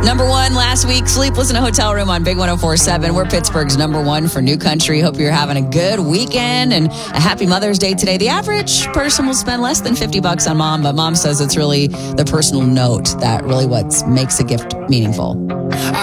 Number one last week, Sleepless in a Hotel Room on Big 104.7. We're Pittsburgh's number one for New Country. Hope you're having a good weekend and a happy Mother's Day today. The average person will spend less than $50 on mom, but mom says it's really the personal note that really what makes a gift meaningful.